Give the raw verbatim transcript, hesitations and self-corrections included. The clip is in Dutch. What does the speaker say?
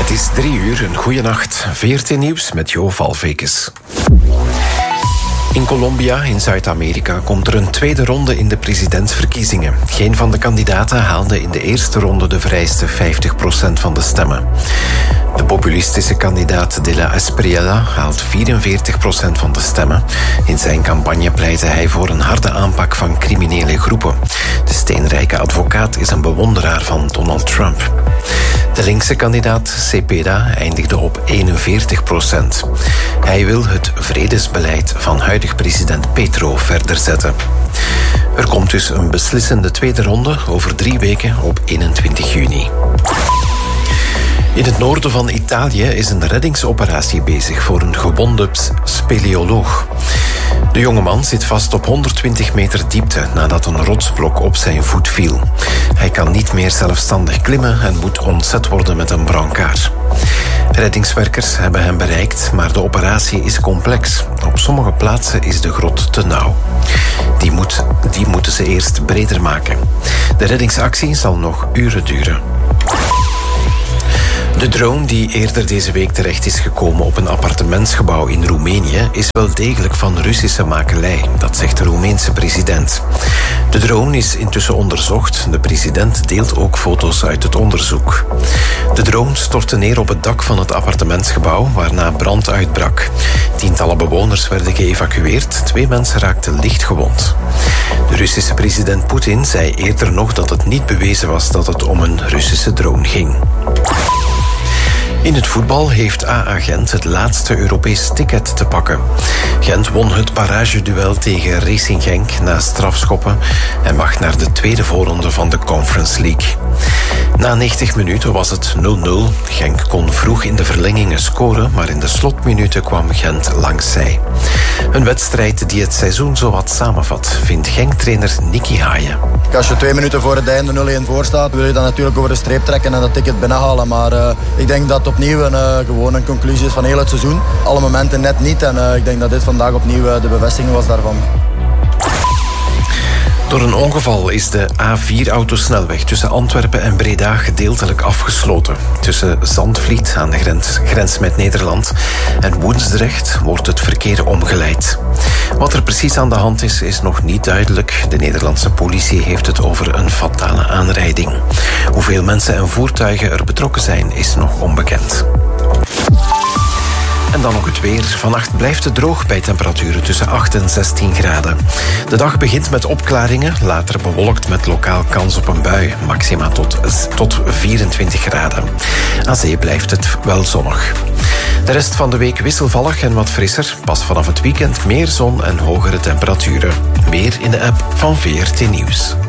Het is drie uur, een goeie nacht. V R T Nieuws met Jo Valvekes. In Colombia, in Zuid-Amerika, komt er een tweede ronde in de presidentsverkiezingen. Geen van de kandidaten haalde in de eerste ronde de vereiste vijftig procent van de stemmen. De populistische kandidaat De La Espriella haalt vierenveertig procent van de stemmen. In zijn campagne pleitte hij voor een harde aanpak van criminele groepen. De steenrijke advocaat is een bewonderaar van Donald Trump. De linkse kandidaat Cepeda eindigde op eenenveertig procent. Hij wil het vredesbeleid van huidig president Petro verder zetten. Er komt dus een beslissende tweede ronde over drie weken op eenentwintig juni. In het noorden van Italië is een reddingsoperatie bezig voor een gewonde speleoloog. De jongeman zit vast op honderdtwintig meter diepte nadat een rotsblok op zijn voet viel. Hij kan niet meer zelfstandig klimmen en moet ontzet worden met een brancard. Reddingswerkers hebben hem bereikt, maar de operatie is complex. Op sommige plaatsen is de grot te nauw. Die, moet, die moeten ze eerst breder maken. De reddingsactie zal nog uren duren. De drone die eerder deze week terecht is gekomen op een appartementsgebouw in Roemenië is wel degelijk van Russische makelij, dat zegt de Roemeense president. De drone is intussen onderzocht. De president deelt ook foto's uit het onderzoek. De drone stortte neer op het dak van het appartementsgebouw, waarna brand uitbrak. Tientallen bewoners werden geëvacueerd. Twee mensen raakten licht gewond. De Russische president Poetin zei eerder nog dat het niet bewezen was dat het om een Russische drone ging. In het voetbal heeft A A Gent het laatste Europees ticket te pakken. Gent won het barrageduel tegen Racing Genk na strafschoppen en mag naar de tweede voorronde van de Conference League. Na negentig minuten was het nul nul. Genk kon vroeg in de verlengingen scoren, maar in de slotminuten kwam Gent langs zij. Een wedstrijd die het seizoen zowat samenvat, vindt Genk-trainer Nicky Haaien. Als je twee minuten voor het einde nul-een voor staat, wil je dan natuurlijk over de streep trekken en dat ticket binnenhalen. Maar uh, ik denk dat opnieuw een, uh, gewoon een conclusie is van heel het seizoen. Alle momenten net niet en uh, ik denk dat dit vandaag opnieuw uh, de bevestiging was daarvan. Door een ongeval is de A vier autosnelweg tussen Antwerpen en Breda gedeeltelijk afgesloten. Tussen Zandvliet aan de grens, grens met Nederland en Woensdrecht wordt het verkeer omgeleid. Wat er precies aan de hand is, is nog niet duidelijk. De Nederlandse politie heeft het over een fatale aanrijding. Hoeveel mensen en voertuigen er betrokken zijn, is nog onbekend. En dan nog het weer. Vannacht blijft het droog bij temperaturen tussen acht en zestien graden. De dag begint met opklaringen, later bewolkt met lokaal kans op een bui. Maxima tot, tot vierentwintig graden. Aan zee blijft het wel zonnig. De rest van de week wisselvallig en wat frisser. Pas vanaf het weekend meer zon en hogere temperaturen. Meer in de app van V R T Nieuws.